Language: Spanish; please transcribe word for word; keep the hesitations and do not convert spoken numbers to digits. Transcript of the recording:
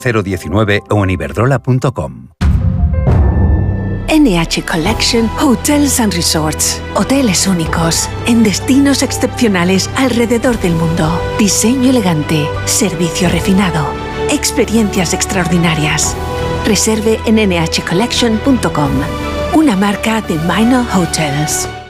cero diecinueve o en iberdrola punto com. N H Collection Hotels and Resorts. Hoteles únicos, en destinos excepcionales alrededor del mundo. Diseño elegante, servicio refinado, experiencias extraordinarias. Reserve en ene hache collection punto com, una marca de Minor Hotels.